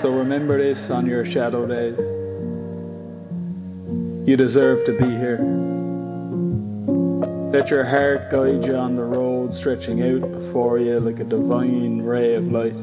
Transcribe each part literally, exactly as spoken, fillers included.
So remember this on your shadow days. You deserve to be here. Let your heart guide you on the road stretching out before you like a divine ray of light.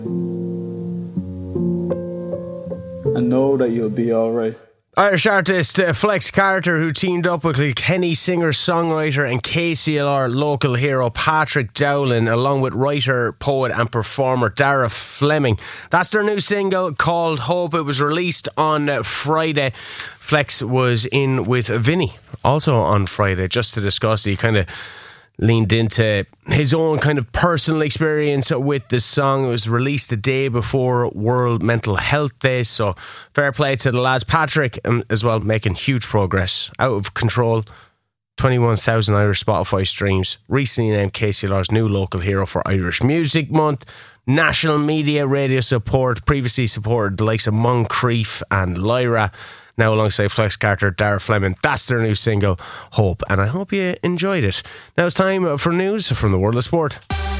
And know that you'll be alright. Irish artist uh, Flex Carter, who teamed up with Kilkenny singer-songwriter and K C L R local hero Patrick Dowling, along with writer, poet and performer Dara Fleming. That's their new single called Hope. It was released on uh, Friday. Flex was in with Vinny also on Friday just to discuss. He kind of leaned into his own kind of personal experience with the song. It was released the day before World Mental Health Day, so fair play to the lads. Patrick um, as well, making huge progress. Out of Control, twenty-one thousand Irish Spotify streams. Recently named K C L R's new local hero for Irish Music Month. National media radio support. Previously supported the likes of Moncrief and Lyra. Now alongside Flex Carter, Dara Fleming. That's their new single, Hope. And I hope you enjoyed it. Now it's time for news from the world of sport.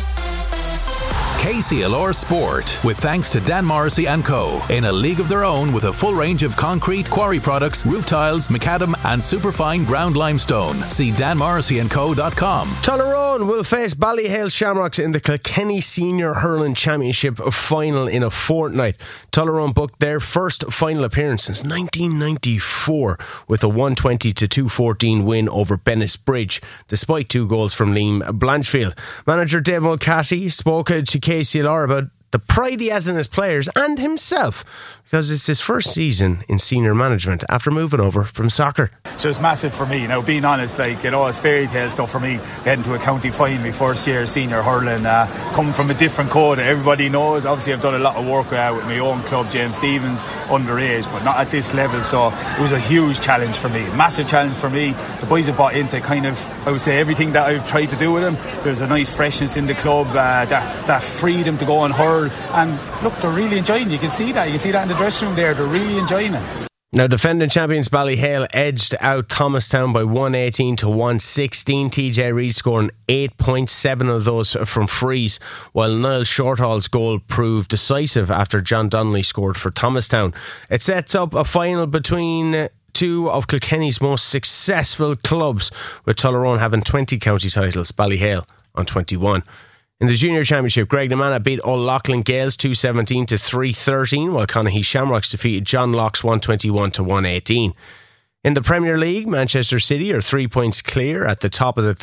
K C L R Sport, with thanks to Dan Morrissey and Co. In a league of their own with a full range of concrete, quarry products, roof tiles, macadam and superfine ground limestone. See dan morrissey and co dot com. Tullaroan will face Ballyhale Shamrocks in the Kilkenny Senior Hurling Championship final in a fortnight. Tullaroan booked their first final appearance since nineteen ninety-four with a one twenty to two fourteen win over Bennettsbridge, despite two goals from Liam Blanchfield. Manager Dave Mulcahy spoke to K C L R about the pride he has in his players and himself, because it's his first season in senior management after moving over from soccer. So it's massive for me, you know, being honest, like, you know, it's fairy tale stuff for me, getting to a county final, my first year senior hurling, uh, coming from a different code. Everybody knows, obviously I've done a lot of work uh, with my own club, James Stephens, underage, but not at this level, so it was a huge challenge for me, massive challenge for me. The boys have bought into kind of, I would say, everything that I've tried to do with them. There's a nice freshness in the club, uh, that, that freedom to go and hurl, and look, they're really enjoying it. You can see that, you can see that in the dressing room there, they're really enjoying it. Now, defending champions Ballyhale edged out Thomastown by one eighteen to one sixteen. T J Reid scoring eight point seven of those from frees, while Niall Shortall's goal proved decisive after John Donnelly scored for Thomastown. It sets up a final between two of Kilkenny's most successful clubs, with Tullaroan having twenty county titles, Ballyhale on twenty-one. In the Junior Championship, Greg Namana beat O'Loughlin Gales two seventeen to three thirteen, while Connacht Shamrocks defeated John Locke's one twenty-one to one eighteen. In the Premier League, Manchester City are three points clear at the top of the...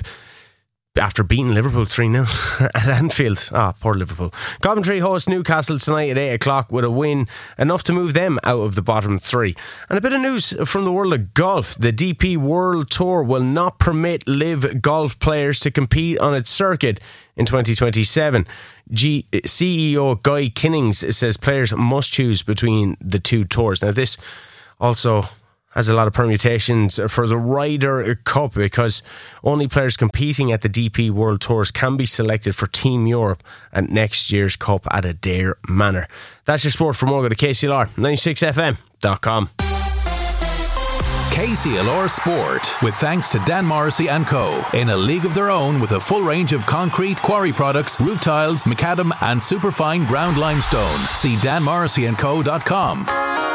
after beating Liverpool three nil at Anfield. Ah, poor Liverpool. Coventry host Newcastle tonight at eight o'clock with a win enough to move them out of the bottom three. And a bit of news from the world of golf. The D P World Tour will not permit live golf players to compete on its circuit in twenty twenty-seven. G- C E O Guy Kinnings says players must choose between the two tours. Now this also has a lot of permutations for the Ryder Cup, because only players competing at the D P World Tours can be selected for Team Europe at next year's Cup at Adair Manor. That's your sport for more. Go to K C L R ninety-six F M dot com. K C L R Sport, with thanks to Dan Morrissey and Co. In a league of their own with a full range of concrete, quarry products, roof tiles, macadam and superfine ground limestone. See dan morrissey and co dot com.